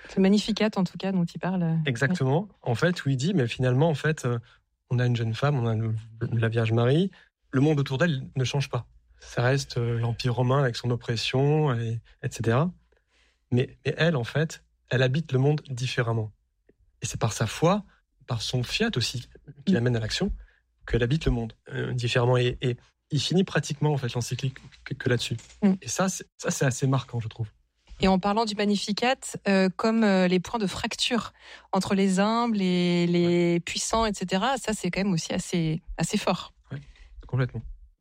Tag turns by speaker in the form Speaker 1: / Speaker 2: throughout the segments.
Speaker 1: C'est Magnificat, en tout cas, dont il parle.
Speaker 2: Exactement. En fait, où il dit, mais finalement, en fait, on a une jeune femme, on a la Vierge Marie. Le monde autour d'elle ne change pas. Ça reste l'Empire romain avec son oppression, etc. Mais elle, en fait, elle habite le monde différemment. Et c'est par sa foi, par son fiat aussi, qui l'amène à l'action, qu'elle habite le monde différemment. Et il finit pratiquement, en fait, l'encyclique que là-dessus. Et ça, c'est assez marquant, je trouve.
Speaker 1: Et en parlant du Magnificat, comme les points de fracture entre les humbles et les puissants, etc., ça, c'est quand même aussi assez fort.
Speaker 2: Oui, complètement.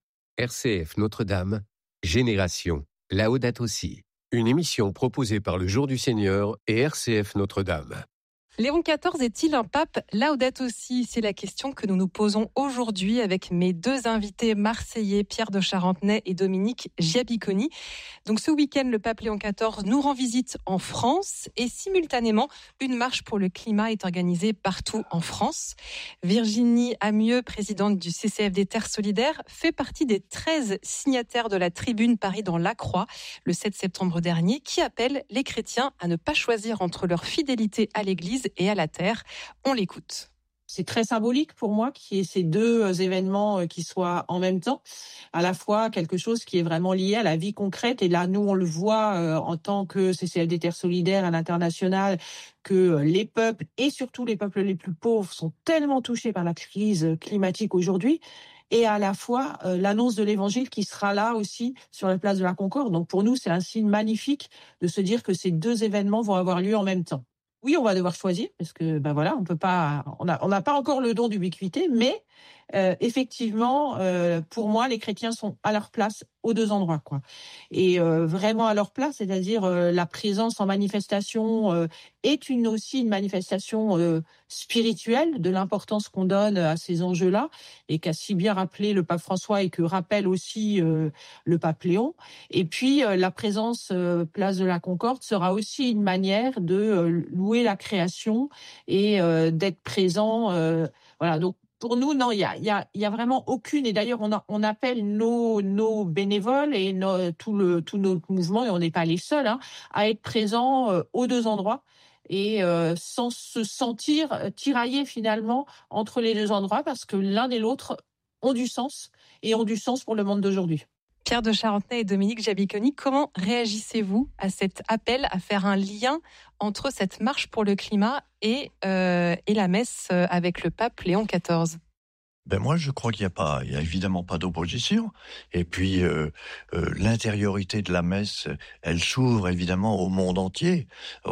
Speaker 3: RCF Notre-Dame, Génération, Laudato Si. Une émission proposée par le Jour du Seigneur et RCF Notre-Dame.
Speaker 1: Léon XIV est-il un pape Laudato Si ? C'est la question que nous nous posons aujourd'hui avec mes deux invités marseillais, Pierre de Charentenay et Dominique Giabiconi. Donc ce week-end, le pape Léon XIV nous rend visite en France et simultanément, une marche pour le climat est organisée partout en France. Virginie Amieux, présidente du CCFD Terre Solidaire, fait partie des 13 signataires de la tribune Paris dans la Croix le 7 septembre dernier qui appelle les chrétiens à ne pas choisir entre leur fidélité à l'Église et à la terre. On l'écoute.
Speaker 4: C'est très symbolique pour moi qu'il y ait ces deux événements qui soient en même temps, à la fois quelque chose qui est vraiment lié à la vie concrète. Et là, nous, on le voit en tant que CCFD Terre Solidaire à l'international, que les peuples, et surtout les peuples les plus pauvres, sont tellement touchés par la crise climatique aujourd'hui. Et à la fois l'annonce de l'Évangile qui sera là aussi sur la place de la Concorde. Donc pour nous, c'est un signe magnifique de se dire que ces deux événements vont avoir lieu en même temps. Oui, on va devoir choisir parce que voilà, on peut pas, on n'a pas encore le don d'ubiquité, mais effectivement, pour moi, les chrétiens sont à leur place aux deux endroits, quoi. Et vraiment à leur place, c'est-à-dire la présence en manifestation est aussi une manifestation spirituelle de l'importance qu'on donne à ces enjeux-là et qu'a si bien rappelé le pape François et que rappelle aussi le pape Léon. Et puis la présence place de la Concorde sera aussi une manière de louer la création et d'être présent. Voilà, donc pour nous, non, il y a vraiment aucune. Et d'ailleurs, on appelle nos bénévoles et tout notre mouvement, et on n'est pas les seuls, à être présents aux deux endroits et sans se sentir tiraillés finalement entre les deux endroits, parce que l'un et l'autre ont du sens et ont du sens pour le monde d'aujourd'hui.
Speaker 1: Pierre de Charentenay et Dominique Giabiconi, comment réagissez-vous à cet appel à faire un lien entre cette marche pour le climat et la messe avec le pape Léon XIV ?
Speaker 5: Moi, je crois qu'il y a évidemment pas d'opposition. Et puis, l'intériorité de la messe, elle s'ouvre évidemment au monde entier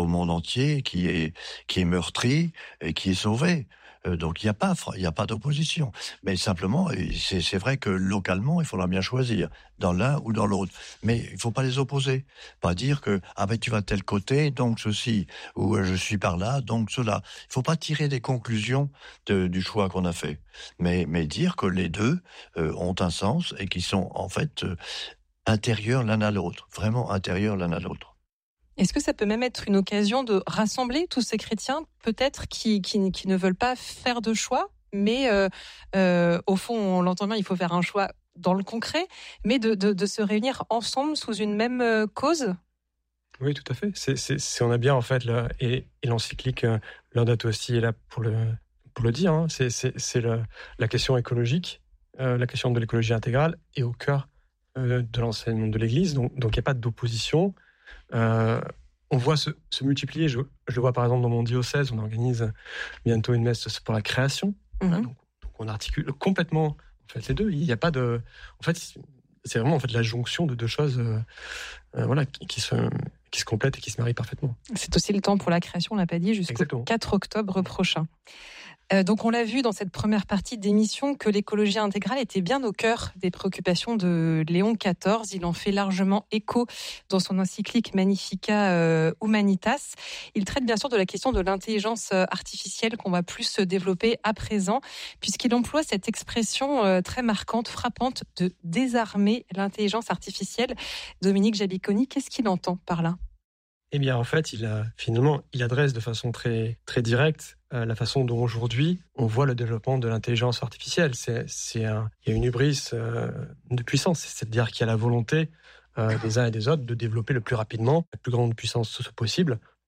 Speaker 5: qui est meurtri et qui est sauvé. Donc il y a pas d'opposition, mais simplement c'est vrai que localement il faudra bien choisir dans l'un ou dans l'autre, mais il faut pas les opposer, pas dire que tu vas de tel côté donc ceci, ou je suis par là donc cela. Il faut pas tirer des conclusions du choix qu'on a fait, mais dire que les deux ont un sens et qui sont en fait intérieurs l'un à l'autre, vraiment intérieurs l'un à l'autre.
Speaker 1: Est-ce que ça peut même être une occasion de rassembler tous ces chrétiens, peut-être qui ne veulent pas faire de choix, mais au fond, on l'entend bien, il faut faire un choix dans le concret, mais de se réunir ensemble sous une même cause ?
Speaker 2: Oui, tout à fait. On a bien en fait et l'encyclique Laudato Si est là pour le dire. C'est la question écologique, la question de l'écologie intégrale est au cœur de l'enseignement de l'Église. Donc il n'y a pas d'opposition. On voit se multiplier. Je le vois par exemple dans mon diocèse, on organise bientôt une messe pour la création. Donc on articule complètement en fait les deux. Il n'y a pas de. En fait, c'est vraiment en fait la jonction de deux choses, qui se complètent et qui se marient parfaitement.
Speaker 1: C'est aussi le temps pour la création, on l'a pas dit, jusqu'au 4 octobre prochain. Donc on l'a vu dans cette première partie d'émission que l'écologie intégrale était bien au cœur des préoccupations de Léon XIV. Il en fait largement écho dans son encyclique Magnificat Humanitas. Il traite bien sûr de la question de l'intelligence artificielle qu'on va plus se développer à présent, puisqu'il emploie cette expression très marquante, frappante, de désarmer l'intelligence artificielle. Dominique Giabiconi, qu'est-ce qu'il entend par là ?
Speaker 2: Eh bien, en fait, il adresse de façon très, très directe la façon dont aujourd'hui on voit le développement de l'intelligence artificielle. Il y a une hubris de puissance, c'est-à-dire qu'il y a la volonté des uns et des autres de développer le plus rapidement la plus grande puissance possible